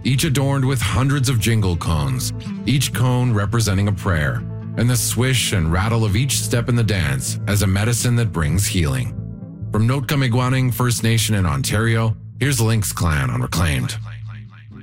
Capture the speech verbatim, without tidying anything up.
each adorned with hundreds of jingle cones, each cone representing a prayer, and the swish and rattle of each step in the dance as a medicine that brings healing. From Notkamiigwaaning First Nation in Ontario, here's Lynx Clan on Reclaimed.